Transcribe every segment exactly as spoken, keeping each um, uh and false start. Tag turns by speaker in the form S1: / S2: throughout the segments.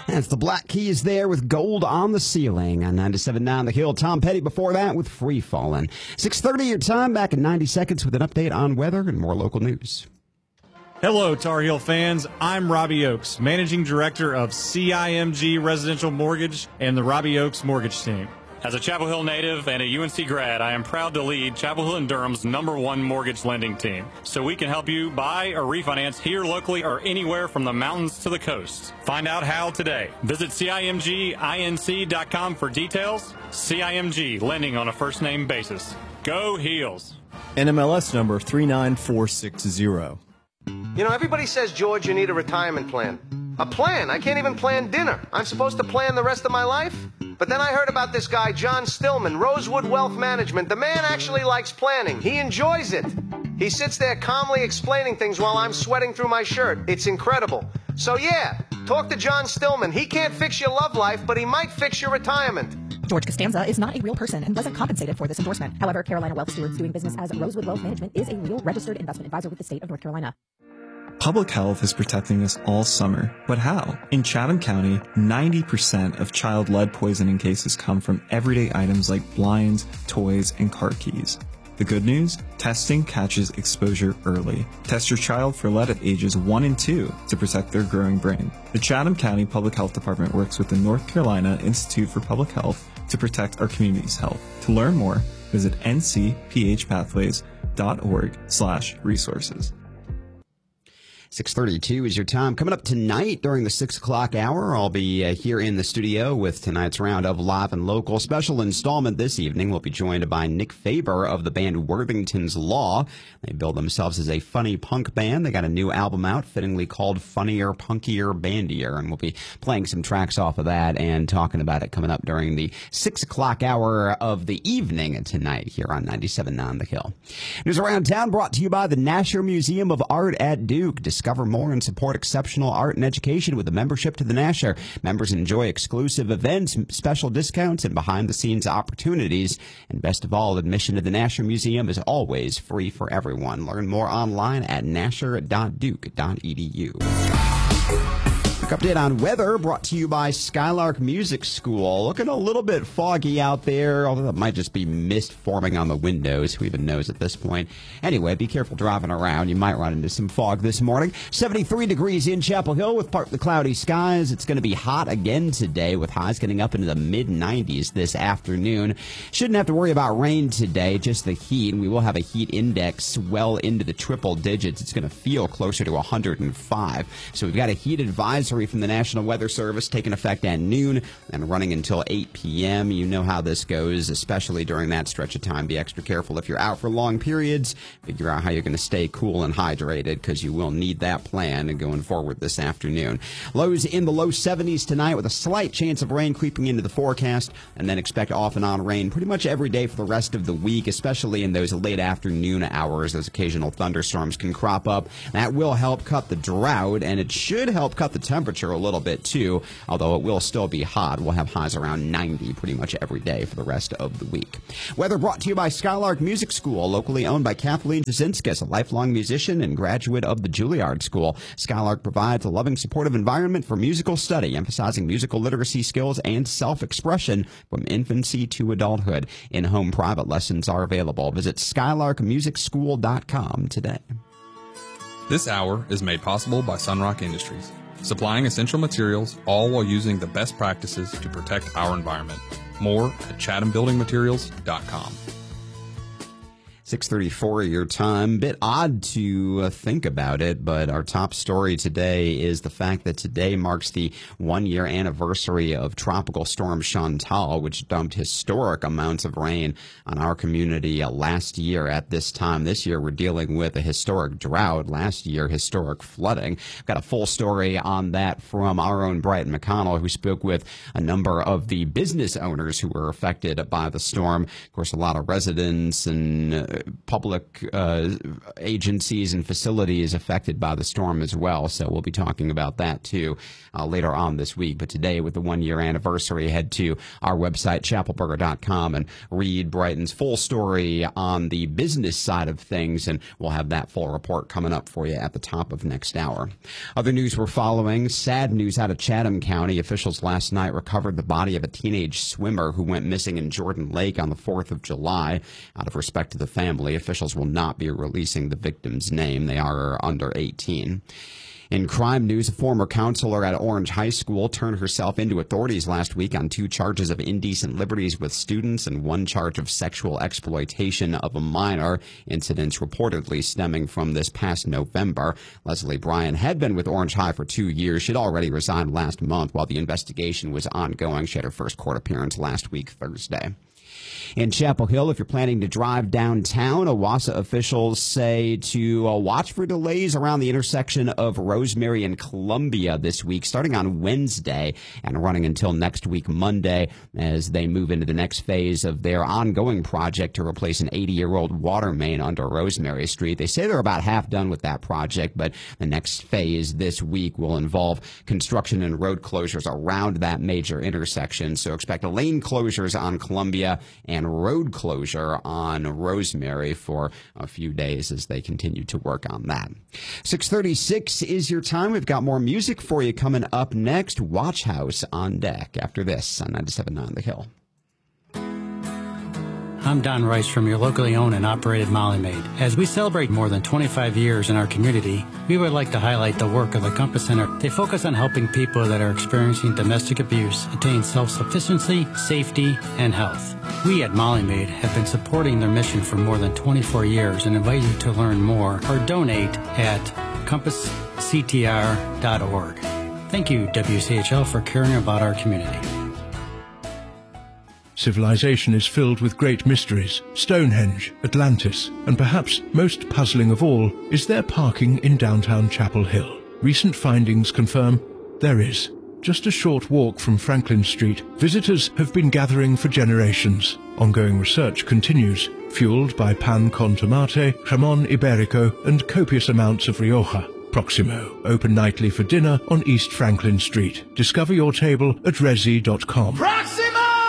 S1: That's the Black Keys there with Gold on the Ceiling on ninety-seven point nine The Hill. Tom Petty before that with Free Fallin'. six thirty your time, back in ninety seconds with an update on weather and more local news.
S2: Hello, Tar Heel fans. I'm Robbie Oakes, Managing Director of C I M G Residential Mortgage and the Robbie Oakes Mortgage Team.
S3: As a Chapel Hill native and a U N C grad, I am proud to lead Chapel Hill and Durham's number one mortgage lending team. So we can help you buy or refinance here locally or anywhere from the mountains to the coast. Find out how today. Visit C I M G inc dot com for details. C I M G, lending on a first name basis. Go Heels.
S4: N M L S number three nine four six zero.
S5: You know, everybody says, George, you need a retirement plan. A plan? I can't even plan dinner. I'm supposed to plan the rest of my life? But then I heard about this guy, John Stillman, Rosewood Wealth Management. The man actually likes planning. He enjoys it. He sits there calmly explaining things while I'm sweating through my shirt. It's incredible. So yeah, talk to John Stillman. He can't fix your love life, but he might fix your retirement.
S6: George Costanza is not a real person and wasn't compensated for this endorsement. However, Carolina Wealth Stewards doing business as Rosewood Wealth Management is a real registered investment advisor with the state of North Carolina.
S7: Public health is protecting us all summer, but how? In Chatham County, ninety percent of child lead poisoning cases come from everyday items like blinds, toys, and car keys. The good news? Testing catches exposure early. Test your child for lead at ages one and two to protect their growing brain. The Chatham County Public Health Department works with the North Carolina Institute for Public Health to protect our community's health. To learn more, visit n c p h pathways dot org slash resources.
S1: six thirty-two is your time. Coming up tonight during the six o'clock hour, I'll be uh, here in the studio with tonight's round of live and local. Special installment this evening. We'll be joined by Nick Faber of the band Worthington's Law. They bill themselves as a funny punk band. They got a new album out, fittingly called Funnier, Punkier, Bandier, and we'll be playing some tracks off of that and talking about it coming up during the six o'clock hour of the evening tonight here on ninety-seven point nine The Hill. News around town brought to you by the Nasher Museum of Art at Duke. Discover more and support exceptional art and education with a membership to the Nasher. Members enjoy exclusive events, special discounts, and behind-the-scenes opportunities. And best of all, admission to the Nasher Museum is always free for everyone. Learn more online at nasher dot duke dot e d u. Quick update on weather brought to you by Skylark Music School. Looking a little bit foggy out there, although it might just be mist forming on the windows. Who even knows at this point? Anyway, be careful driving around. You might run into some fog this morning. seventy-three degrees in Chapel Hill with partly cloudy skies. It's going to be hot again today with highs getting up into the mid nineties this afternoon. Shouldn't have to worry about rain today, just the heat. We will have a heat index well into the triple digits. It's going to feel closer to one hundred five. So we've got a heat advisory from the National Weather Service taking effect at noon and running until eight p m You know how this goes, especially during that stretch of time. Be extra careful if you're out for long periods. Figure out how you're going to stay cool and hydrated because you will need that plan going forward this afternoon. Lows in the low seventies tonight with a slight chance of rain creeping into the forecast, and then expect off and on rain pretty much every day for the rest of the week, especially in those late afternoon hours. Those occasional thunderstorms can crop up. That will help cut the drought, and it should help cut the temperature a little bit too, although it will still be hot. We'll have highs around ninety pretty much every day for the rest of the week. Weather brought to you by Skylark Music School, locally owned by Kathleen Jasinskis, a lifelong musician and graduate of the Juilliard School. Skylark provides a loving, supportive environment for musical study, emphasizing musical literacy skills and self-expression from infancy to adulthood. In-home private lessons are available. Visit skylark music school dot com today.
S8: This hour is made possible by Sunrock Industries, supplying essential materials, all while using the best practices to protect our environment. More at chatham building materials dot com.
S1: six thirty-four your time. Bit odd to uh, think about it, but our top story today is the fact that today marks the one-year anniversary of Tropical Storm Chantal, which dumped historic amounts of rain on our community uh, last year at this time. This year, we're dealing with a historic drought. Last year, historic flooding. Got a full story on that from our own Brighton McConnell, who spoke with a number of the business owners who were affected by the storm. Of course, a lot of residents and uh, public uh, agencies and facilities affected by the storm as well. So we'll be talking about that too uh, later on this week. But today, with the one-year anniversary, head to our website, chapel burger dot com, and read Brighton's full story on the business side of things, and we'll have that full report coming up for you at the top of next hour. Other news we're following, sad news out of Chatham County. Officials last night recovered the body of a teenage swimmer who went missing in Jordan Lake on the fourth of July. Out of respect to the family, officials will not be releasing the victim's name. They are under eighteen. In crime news, a former counselor at Orange High School turned herself into authorities last week on two charges of indecent liberties with students and one charge of sexual exploitation of a minor, incidents reportedly stemming from this past November. Leslie Bryan had been with Orange High for two years. She'd already resigned last month while the investigation was ongoing. She had her first court appearance last week, Thursday. In Chapel Hill, if you're planning to drive downtown, OWASA officials say to uh, watch for delays around the intersection of Rosemary and Columbia this week, starting on Wednesday and running until next week, Monday, as they move into the next phase of their ongoing project to replace an eighty-year-old water main under Rosemary Street. They say they're about half done with that project, but the next phase this week will involve construction and road closures around that major intersection. So expect lane closures on Columbia and road closure on Rosemary for a few days as they continue to work on that. six thirty-six is your time. We've got more music for you coming up next. Watch House on deck after this on ninety-seven point nine The Hill.
S9: I'm Don Rice from your locally owned and operated Molly Maid. As we celebrate more than twenty-five years in our community, we would like to highlight the work of the Compass Center. They focus on helping people that are experiencing domestic abuse attain self-sufficiency, safety, and health. We at Molly Maid have been supporting their mission for more than twenty-four years and invite you to learn more or donate at compass c t r dot org. Thank you, W C H L, for caring about our community.
S10: Civilization is filled with great mysteries, Stonehenge, Atlantis, and perhaps most puzzling of all is there parking in downtown Chapel Hill. Recent findings confirm there is. Just a short walk from Franklin Street, visitors have been gathering for generations. Ongoing research continues, fueled by pan con tomate, jamon iberico, and copious amounts of Rioja. Proximo, open nightly for dinner on East Franklin Street. Discover your table at resi dot com.
S11: Proximo!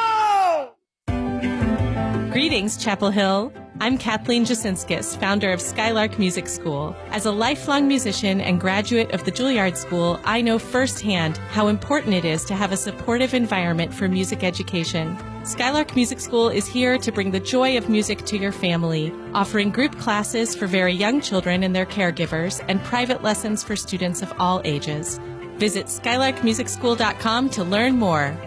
S11: Greetings, Chapel Hill. I'm Kathleen Jasinskis, founder of Skylark Music School. As a lifelong musician and graduate of the Juilliard School, I know firsthand how important it is to have a supportive environment for music education. Skylark Music School is here to bring the joy of music to your family, offering group classes for very young children and their caregivers, and private lessons for students of all ages. Visit skylark music school dot com to learn more.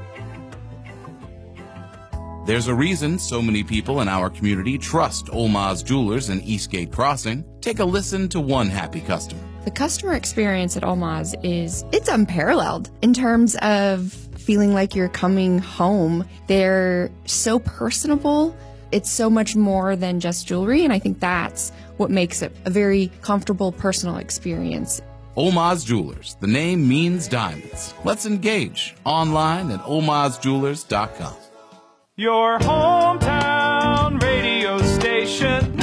S12: There's a reason so many people in our community trust Olmaz Jewelers in Eastgate Crossing. Take a listen to one happy customer.
S13: The customer experience at Olmaz is, it's unparalleled in terms of feeling like you're coming home. They're so personable. It's so much more than just jewelry, and I think that's what makes it a very comfortable, personal experience.
S12: Olmaz Jewelers. The name means diamonds. Let's engage online at olmaz jewelers dot com.
S14: Your hometown radio station.